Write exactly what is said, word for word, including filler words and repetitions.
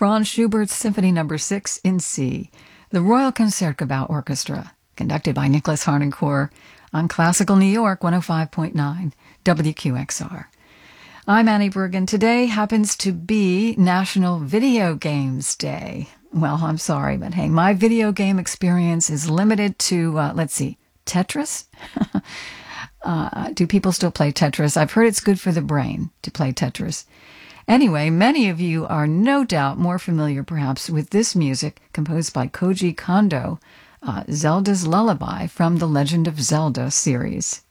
Franz Schubert's Symphony Number six in C, the Royal Concertgebouw Orchestra, conducted by Nicholas Harnoncourt on Classical New York one oh five point nine W Q X R. I'm Annie Bergen. Today happens to be National Video Games Day. Well, I'm sorry, but hey, my video game experience is limited to, uh, let's see, Tetris? uh, do people still play Tetris? I've heard it's good for the brain to play Tetris. Anyway, many of you are no doubt more familiar perhaps with this music composed by Koji Kondo, uh, Zelda's Lullaby from the Legend of Zelda series.